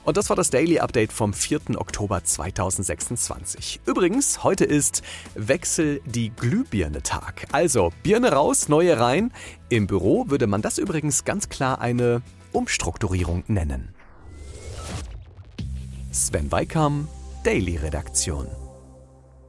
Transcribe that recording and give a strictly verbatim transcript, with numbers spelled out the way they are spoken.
Und das war das Daily Update vom vierten Oktober zweitausendsechsundzwanzig. Übrigens, heute ist Wechsel die Glühbirne-Tag. Also Birne raus, neue rein. Im Büro würde man das übrigens ganz klar eine Umstrukturierung nennen. Sven Weikam, Daily Redaktion.